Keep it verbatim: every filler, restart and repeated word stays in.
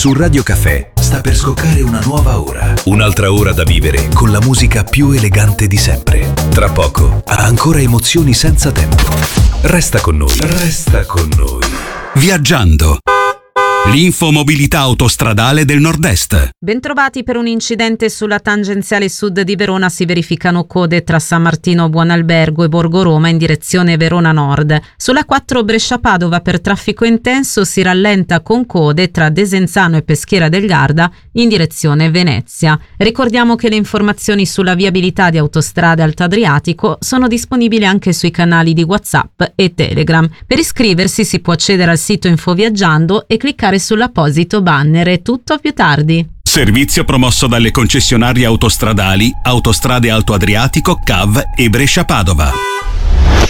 Su Radio Caffè sta per scoccare una nuova ora. Un'altra ora da vivere con la musica più elegante di sempre. Tra poco, ancora emozioni senza tempo. Resta con noi. Resta con noi. Viaggiando. L'infomobilità autostradale del Nord-Est. Bentrovati. Per un incidente sulla tangenziale sud di Verona si verificano code tra San Martino Buonalbergo e Borgo Roma in direzione Verona Nord. Sulla quattro Brescia-Padova per traffico intenso si rallenta con code tra Desenzano e Peschiera del Garda in direzione Venezia. Ricordiamo che le informazioni sulla viabilità di Autostrade Alto Adriatico sono disponibili anche sui canali di WhatsApp e Telegram. Per iscriversi si può accedere al sito Infoviaggiando e cliccare sull'apposito banner. È tutto, più tardi. Servizio promosso dalle concessionarie autostradali Autostrade Alto Adriatico, C A V e Brescia Padova.